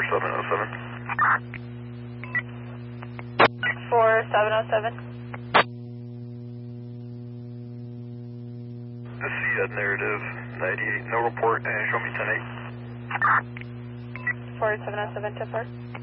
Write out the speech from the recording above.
4707. 4707. This is narrative 98, no report, and show me 10-8. 4707 to 4.